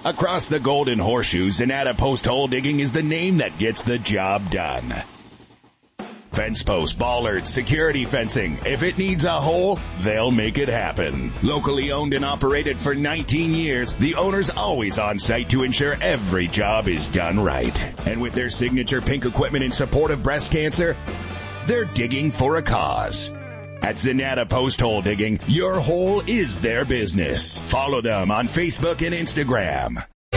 Across the Golden Horseshoe, Zanata Post Hole Digging is the name that gets the job done. Fence posts, bollards, security fencing. If it needs a hole, they'll make it happen. Locally owned and operated for 19 years, the owner's always on site to ensure every job is done right. And with their signature pink equipment in support of breast cancer, they're digging for a cause. At Zanata Post Hole Digging, your hole is their business. Follow them on Facebook and Instagram.